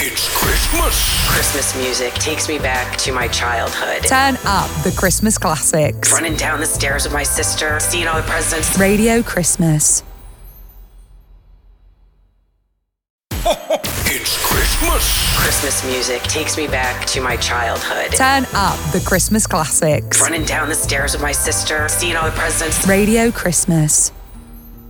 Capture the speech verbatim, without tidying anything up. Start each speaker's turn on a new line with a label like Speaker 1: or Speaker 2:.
Speaker 1: It's Christmas.
Speaker 2: Christmas music takes me back to my childhood.
Speaker 3: Turn up the Christmas classics.
Speaker 2: Running down the stairs with my sister, seeing all the presents.
Speaker 3: Radio Christmas.
Speaker 1: It's Christmas.
Speaker 2: Christmas music takes me back to my childhood.
Speaker 3: Turn up the Christmas classics.
Speaker 2: Running down the stairs with my sister, seeing all the presents.
Speaker 3: Radio Christmas.